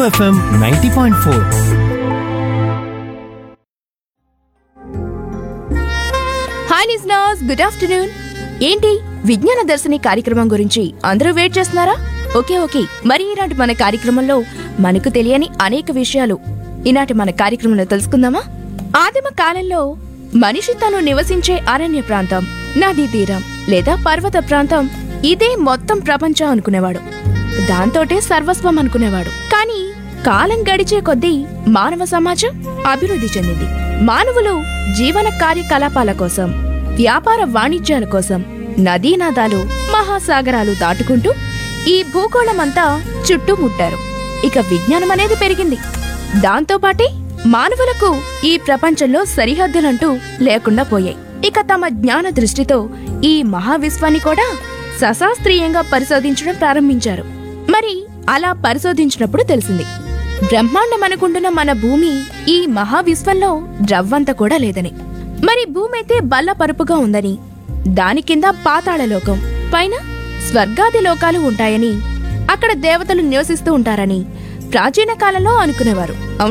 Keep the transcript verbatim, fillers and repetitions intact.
FM ninety point four. Hi listeners, good afternoon. ఏంటి విజ్ఞాన దర్శిని కార్యక్రమం గురించి అందరూ వెయిట్ చేస్తున్నారా? ఓకే ఓకే మరి ఈనాటి మన కార్యక్రమంలో మనకు తెలియని అనేక విషయాలు ఈనాటి మన కార్యక్రమంలో తెలుసుకుందామా? ఆదిమ కాలంలో మనిషి తాను నివసించే అరణ్య ప్రాంతం, నదీ తీరం లేదా పర్వత ప్రాంతం ఇదే మొత్తం ప్రపంచం అనుకునేవాడు. దాంతోటే సర్వస్వం అనుకునేవాడు. కానీ కాలం గడిచే కొద్దీ మానవ సమాజం అభివృద్ధి చెందింది. మానవులు జీవన కార్యకలాపాల కోసం, వ్యాపార వాణిజ్యాల కోసం నదీనదాలు, మహాసాగరాలు దాటుకుంటూ ఈ భూగోళమంతా చుట్టుముట్టారు. ఇక విజ్ఞానం అనేది పెరిగింది. దాంతోపాటే మానవులకు ఈ ప్రపంచంలో సరిహద్దులంటూ లేకుండా పోయాయి. ఇక తమ జ్ఞాన దృష్టితో ఈ మహావిశ్వాన్ని కూడా సశాస్త్రీయంగా పరిశోధించడం ప్రారంభించారు. మరి అలా పరిశోధించినప్పుడు తెలిసింది, బ్రహ్మాండం అనుకుంటున్న మన భూమి ఈ మహావిశ్వంలో ద్రవ్వంత కూడా లేదని. మరి భూమి అయితే బల్లపరుపుగా ఉందని, దాని కింద పాతాళలోకం, పైన స్వర్గాది లోకాలు ఉంటాయని, అక్కడ దేవతలు నివసిస్తూ ఉంటారని ప్రాచీన కాలంలో అనుకునేవారు.